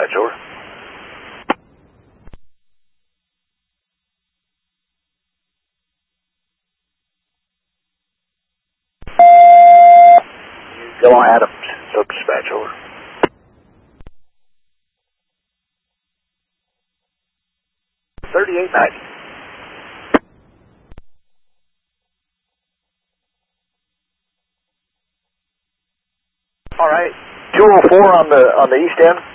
dispatch, over. Yellow Adams, Silk dispatch, over. $38.90. All right. 204 on the east end.